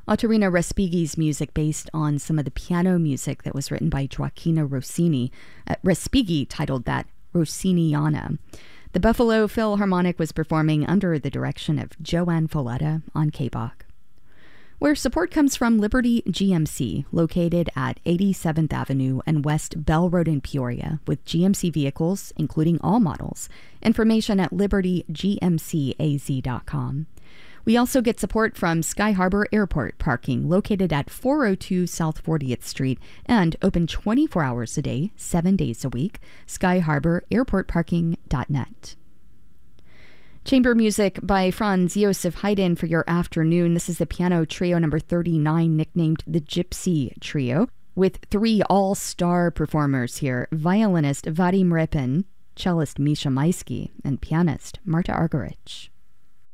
Ottorino Respighi's music based on some of the piano music that was written by Gioacchino Rossini. Respighi titled that Rossiniana. The Buffalo Philharmonic was performing under the direction of Joanne Folletta on K-Bach. Where support comes from Liberty GMC, located at 87th Avenue and West Bell Road in Peoria, with GMC vehicles, including all models. Information at libertygmcaz.com. We also get support from Sky Harbor Airport Parking, located at 402 South 40th Street and open 24 hours a day, 7 days a week. SkyHarborAirportParking.net. Chamber music by Franz Josef Haydn for your afternoon. This is the piano trio number 39, nicknamed the Gypsy Trio, with 3 all-star performers here: violinist Vadim Repin, cellist Misha Maisky, and pianist Marta Argerich.